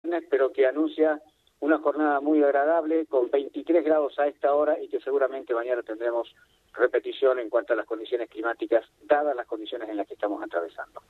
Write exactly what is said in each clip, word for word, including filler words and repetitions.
pero que anuncia una jornada muy agradable, con veintitrés grados a esta hora y que seguramente mañana tendremos repetición en cuanto a las condiciones climáticas, dadas las condiciones en las que estamos atravesando.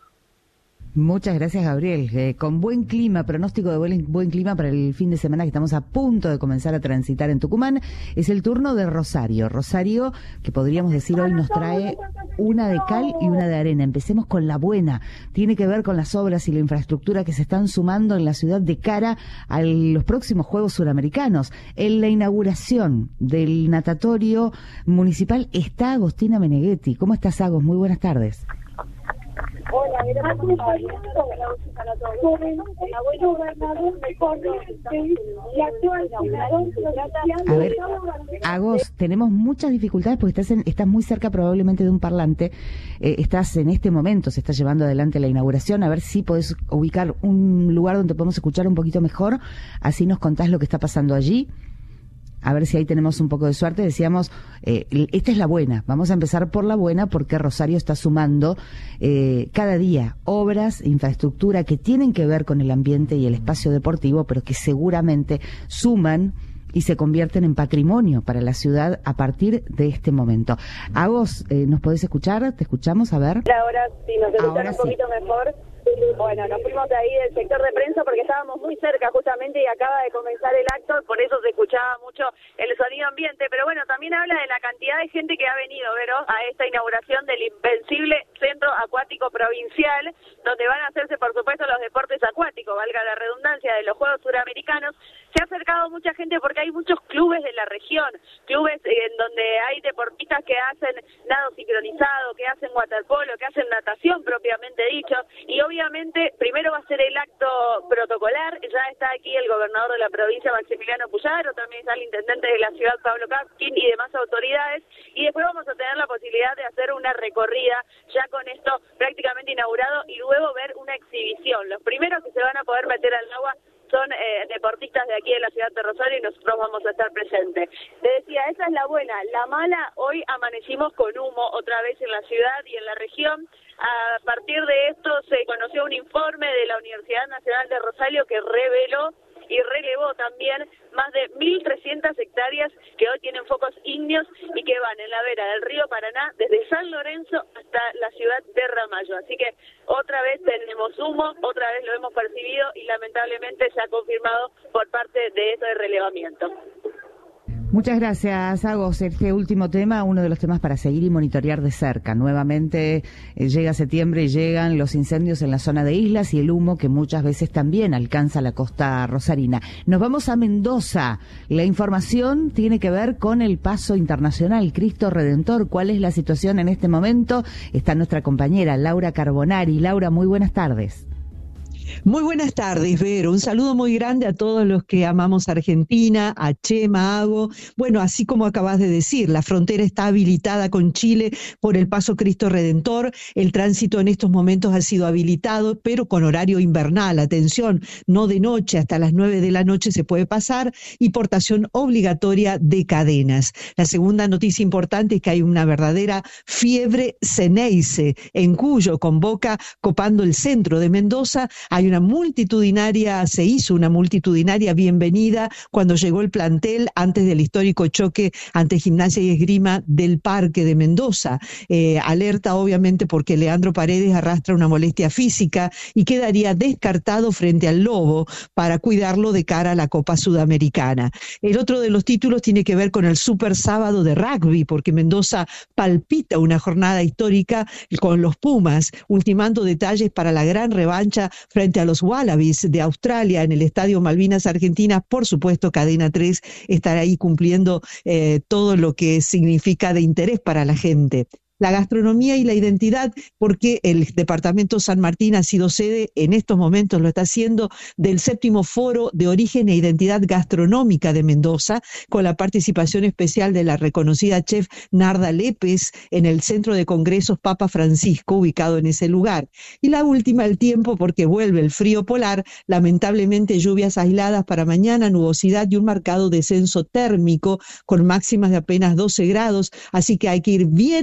Muchas gracias, Gabriel. Eh, con buen clima, pronóstico de buen, buen clima para el fin de semana que estamos a punto de comenzar a transitar en Tucumán, es el turno de Rosario. Rosario, que podríamos decir hoy nos trae una de cal y una de arena. Empecemos con la buena. Tiene que ver con las obras y la infraestructura que se están sumando en la ciudad de cara a los próximos Juegos Suramericanos. En la inauguración del natatorio municipal está Agostina Meneghetti. ¿Cómo estás, Agos? Muy buenas tardes. Hola, gracias a Dios. Por el abuelo gobernador de Córdoba y actual senador social. A ver, Agos, tenemos muchas dificultades porque estás, en, estás muy cerca probablemente de un parlante. Eh, estás en este momento, se está llevando adelante la inauguración. A ver si podés ubicar un lugar donde podemos escuchar un poquito mejor. Así nos contás lo que está pasando allí. A ver si ahí tenemos un poco de suerte. Decíamos, eh, esta es la buena. Vamos a empezar por la buena porque Rosario está sumando eh, cada día obras, infraestructura que tienen que ver con el ambiente y el espacio deportivo, pero que seguramente suman y se convierten en patrimonio para la ciudad a partir de este momento. Agos, eh, ¿nos podés escuchar? ¿Te escuchamos? A ver. Ahora sí, nos escuchan un sí. poquito mejor. Bueno, nos fuimos de ahí del sector de prensa porque estábamos muy cerca justamente y acaba de comenzar el acto, por eso se escuchaba mucho el sonido ambiente, pero bueno, también habla de la cantidad de gente que ha venido, Vero, a esta inauguración del invencible Centro Acuático Provincial, donde van a hacerse, por supuesto, los deportes acuáticos, valga la redundancia, de los Juegos Suramericanos. Se ha acercado mucha gente porque hay muchos clubes de la región, clubes en donde hay deportistas que hacen nado sincronizado, que hacen waterpolo, que hacen natación propiamente dicho, y obviamente primero va a ser el acto protocolar. Ya está aquí el gobernador de la provincia, Maximiliano Puyaro, también está el intendente de la ciudad, Pablo Kapkin, y demás autoridades, y después vamos a tener la posibilidad de hacer una recorrida ya con esto prácticamente inaugurado y luego ver una exhibición. Los primeros que se van a poder meter al agua son eh, deportistas de aquí de la ciudad de Rosario y nosotros vamos a estar presentes. Te decía, esa es la buena. La mala, hoy amanecimos con humo otra vez en la ciudad y en la región. A partir de esto se conoció un informe de la Universidad Nacional de Rosario que reveló y relevó también más de mil trescientas hectáreas que hoy tienen focos ígneos y que van en la vera del río Paraná desde San Lorenzo hasta la ciudad de Ramallo. Así que otra vez tenemos humo, otra vez lo hemos percibido y lamentablemente se ha confirmado por parte de esto de relevamiento. Muchas gracias, Agos. Este último tema, uno de los temas para seguir y monitorear de cerca. Nuevamente eh, llega septiembre y llegan los incendios en la zona de islas y el humo que muchas veces también alcanza la costa rosarina. Nos vamos a Mendoza. La información tiene que ver con el paso internacional Cristo Redentor. ¿Cuál es la situación en este momento? Está nuestra compañera Laura Carbonari. Laura, muy buenas tardes. Muy buenas tardes, Vero. Un saludo muy grande a todos los que amamos Argentina, a Chema, Ago. Bueno, así como acabas de decir, la frontera está habilitada con Chile por el Paso Cristo Redentor. El tránsito en estos momentos ha sido habilitado, pero con horario invernal. Atención, no de noche, hasta las nueve de la noche se puede pasar y portación obligatoria de cadenas. La segunda noticia importante es que hay una verdadera fiebre Ceneice, en Cuyo convoca, copando el centro de Mendoza. Hay una multitudinaria, se hizo una multitudinaria bienvenida cuando llegó el plantel antes del histórico choque ante Gimnasia y Esgrima del Parque de Mendoza. Eh, alerta obviamente porque Leandro Paredes arrastra una molestia física y quedaría descartado frente al Lobo para cuidarlo de cara a la Copa Sudamericana. El otro de los títulos tiene que ver con el Super Sábado de Rugby, porque Mendoza palpita una jornada histórica con los Pumas, ultimando detalles para la gran revancha frente a los Wallabies de Australia en el Estadio Malvinas Argentinas. Por supuesto, Cadena tres estará ahí cumpliendo eh, todo lo que significa de interés para la gente. La gastronomía y la identidad, porque el departamento San Martín ha sido sede, en estos momentos lo está haciendo, del séptimo foro de origen e identidad gastronómica de Mendoza, con la participación especial de la reconocida chef Narda Lépez en el Centro de Congresos Papa Francisco, ubicado en ese lugar. Y la última, el tiempo, porque vuelve el frío polar, lamentablemente lluvias aisladas para mañana, nubosidad y un marcado descenso térmico, con máximas de apenas doce grados, así que hay que ir bien abrigados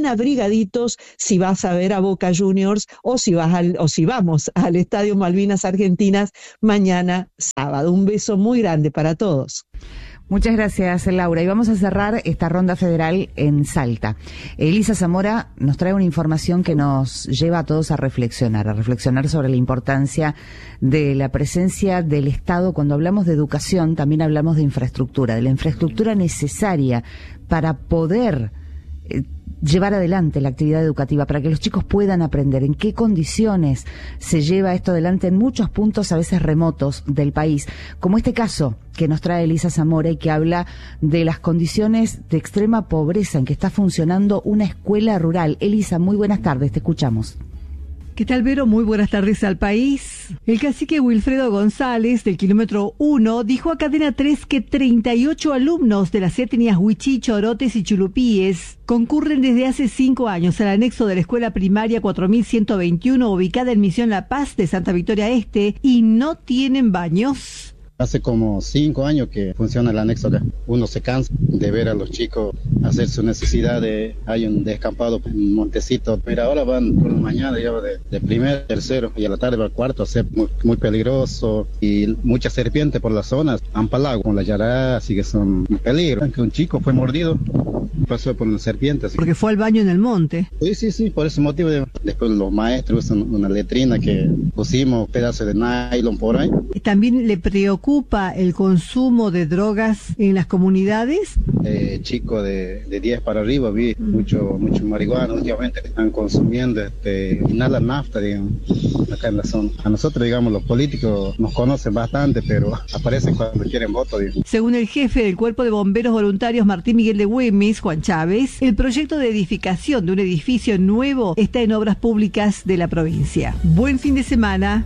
pegaditos si vas a ver a Boca Juniors o si vas al, o si vamos al Estadio Malvinas Argentinas mañana sábado. Un beso muy grande para todos. Muchas gracias, Laura. Y vamos a cerrar esta ronda federal en Salta. Elisa Zamora nos trae una información que nos lleva a todos a reflexionar, a reflexionar sobre la importancia de la presencia del Estado. Cuando hablamos de educación, también hablamos de infraestructura, de la infraestructura necesaria para poder eh, llevar adelante la actividad educativa, para que los chicos puedan aprender. ¿En qué condiciones se lleva esto adelante en muchos puntos, a veces remotos, del país? Como este caso que nos trae Elisa Zamora y que habla de las condiciones de extrema pobreza en que está funcionando una escuela rural. Elisa, muy buenas tardes, te escuchamos. ¿Qué tal, Vero? Muy buenas tardes al país. El cacique Wilfredo González, del kilómetro uno, dijo a Cadena tres que treinta y ocho alumnos de las etnias Huichí, Chorotes y Chulupíes concurren desde hace cinco años al anexo de la escuela primaria cuatro mil ciento veintiuno, ubicada en Misión La Paz de Santa Victoria Este, y no tienen baños. Hace como cinco años que funciona el anexo acá. Uno se cansa de ver a los chicos hacer su necesidad de... Hay un descampado, un montecito. Mira, ahora van por la mañana, ya de, de primero, tercero, y a la tarde va al cuarto, a ser muy, muy peligroso. Y muchas serpientes por las zonas, ampalago, como la yará, así que son un peligro. Aunque un chico fue mordido, pasó por una serpiente. Así. Porque fue al baño en el monte. Sí, sí, sí, por ese motivo. De, después los maestros usan una letrina que pusimos pedazos de nylon por ahí. Y también le preocupa el consumo de drogas en las comunidades. Eh, chicos de, de diez para arriba, vi mm. mucho mucho marihuana últimamente que están consumiendo, este, inhalan nafta, digamos, acá en la zona. A nosotros, digamos, los políticos nos conocen bastante, pero aparecen cuando quieren voto, digamos. Según el jefe del Cuerpo de Bomberos Voluntarios Martín Miguel de Güemes, Juan Chávez, el proyecto de edificación de un edificio nuevo está en obras públicas de la provincia. Buen fin de semana.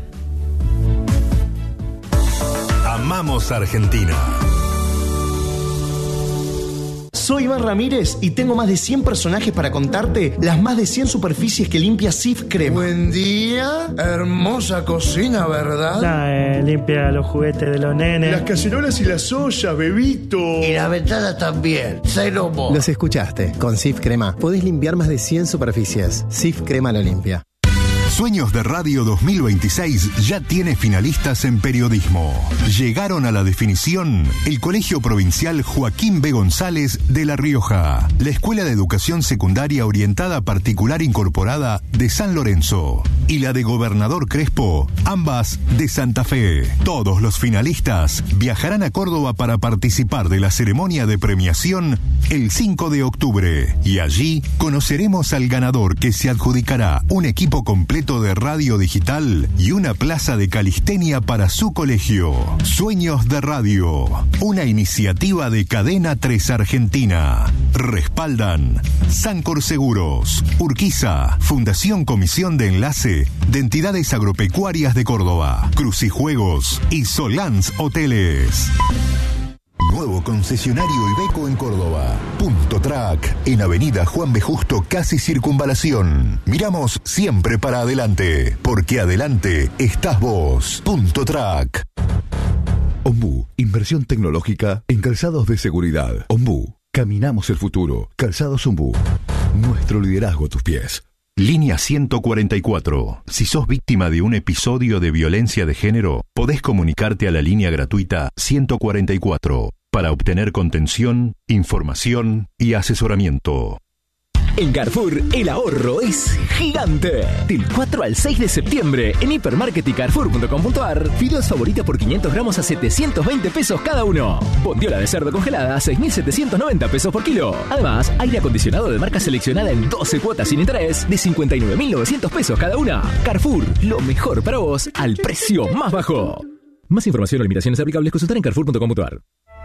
Amamos Argentina. Soy Iván Ramírez y tengo más de cien personajes para contarte las más de cien superficies que limpia Sif Crema. Buen día, hermosa cocina, ¿verdad? Nah, eh, limpia los juguetes de los nenes. Las cacerolas y las ollas, bebito. Y la ventana también, cero mo. Los escuchaste, con Sif Crema podés limpiar más de cien superficies. Sif Crema lo limpia. Sueños de Radio dos mil veintiséis ya tiene finalistas en periodismo. Llegaron a la definición el Colegio Provincial Joaquín B. González de La Rioja, la Escuela de Educación Secundaria Orientada Particular Incorporada de San Lorenzo y la de Gobernador Crespo, ambas de Santa Fe. Todos los finalistas viajarán a Córdoba para participar de la ceremonia de premiación el cinco de octubre y allí conoceremos al ganador, que se adjudicará un equipo completo de radio digital y una plaza de calistenia para su colegio. Sueños de Radio, una iniciativa de Cadena tres Argentina. Respaldan Sancor Seguros, Urquiza, Fundación Comisión de Enlace de Entidades Agropecuarias de Córdoba, Crucijuegos y Solans Hoteles. Nuevo concesionario Iveco en Córdoba. Punto Track, en Avenida Juan B. Justo, casi Circunvalación. Miramos siempre para adelante, porque adelante estás vos. Punto Track. Ombú, inversión tecnológica en calzados de seguridad. Ombú, caminamos el futuro. Calzados Ombú, nuestro liderazgo a tus pies. Línea ciento cuarenta y cuatro. Si sos víctima de un episodio de violencia de género, podés comunicarte a la línea gratuita ciento cuarenta y cuatro para obtener contención, información y asesoramiento. En Carrefour, el ahorro es gigante. Del cuatro al seis de septiembre, en hipermarket y carrefour punto com punto ar, fideos favoritas por quinientos gramos a setecientos veinte pesos cada uno. Bondiola de cerdo congelada a seis mil setecientos noventa pesos por kilo. Además, aire acondicionado de marca seleccionada en doce cuotas sin interés de cincuenta y nueve mil novecientos pesos cada una. Carrefour, lo mejor para vos al precio más bajo. Más información o limitaciones aplicables, consultar en carrefour punto com punto ar.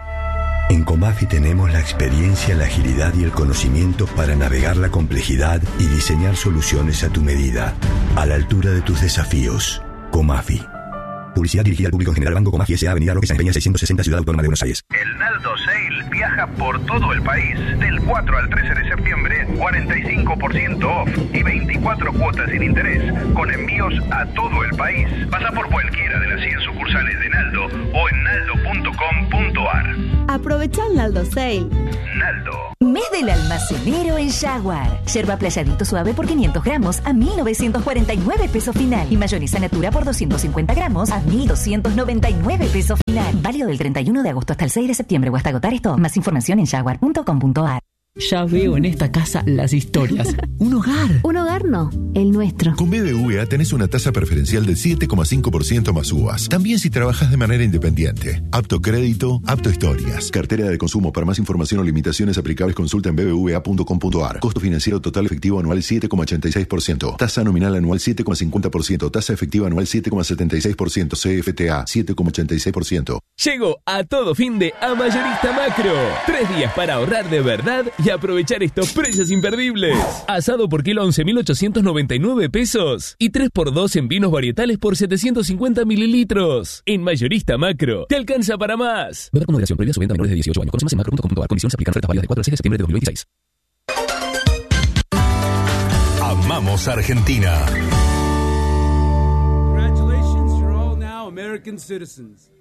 En Comafi tenemos la experiencia, la agilidad y el conocimiento para navegar la complejidad y diseñar soluciones a tu medida, a la altura de tus desafíos. Comafi. Publicidad dirigida al público en general. Banco Comafi S A. Avenida Roque San Peña seiscientos sesenta, Ciudad Autónoma de Buenos Aires. El Naldo Sale viaja por todo el país. Del cuatro al trece de septiembre, cuarenta y cinco por ciento off y veinticuatro cuotas sin interés, con envíos a todo el país. Pasa por cualquiera de las cien sucursales de Naldo o en naldo punto com punto ar. Aprovecha el Naldo Sale. Naldo. mes del almacenero en Jaguar. Yerba playadito suave por quinientos gramos a mil novecientos cuarenta y nueve pesos final. Y mayonesa natura por doscientos cincuenta gramos a mil doscientos noventa y nueve pesos final. Válido del treinta y uno de agosto hasta el seis de septiembre o hasta agotar esto. Más información en jaguar punto com punto a r. Ya veo en esta casa las historias. Un hogar. Un hogar no, el nuestro. Con B B V A tenés una tasa preferencial del siete coma cinco por ciento más U V As. También si trabajas de manera independiente. Apto crédito, apto historias. Cartera de consumo. Para más información o limitaciones aplicables consulta en b b v a punto com punto a r. Costo financiero total efectivo anual siete coma ochenta y seis por ciento. Tasa nominal anual siete coma cincuenta por ciento. Tasa efectiva anual siete coma setenta y seis por ciento. C F T A siete coma ochenta y seis por ciento. Llegó a todo fin de a Mayorista Macro. Tres días para ahorrar de verdad y aprovechar estos precios imperdibles. Asado por kilo once mil ochocientos noventa y nueve pesos y tres por dos en vinos varietales por setecientos cincuenta mililitros. En Mayorista Macro te alcanza para más. Beber con moderación, prohibida su venta a menores de dieciocho años. Conoce más en macro punto com punto a r. Condiciones aplican. Ofertas válidas del cuatro al seis de septiembre de dos mil veintiséis. Amamos Argentina. Congratulations, you're all now American citizens.